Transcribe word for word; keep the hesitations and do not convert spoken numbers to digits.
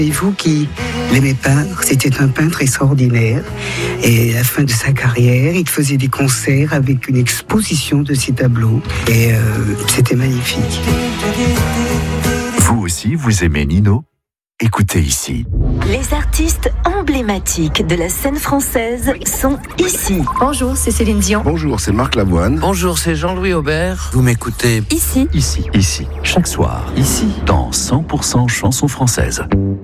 Et vous qui l'aimez peindre, c'était un peintre extraordinaire. Et à la fin de sa carrière, il faisait des concerts avec une exposition de ses tableaux. Et euh, c'était magnifique. Vous aussi, vous aimez Nino ? Écoutez ici. Les artistes emblématiques de la scène française sont ici. Bonjour, c'est Céline Dion. Bonjour, c'est Marc Lavoine. Bonjour, c'est Jean-Louis Aubert. Vous m'écoutez Ici. Ici, ici, chaque soir, ici, dans cent pour cent chansons françaises.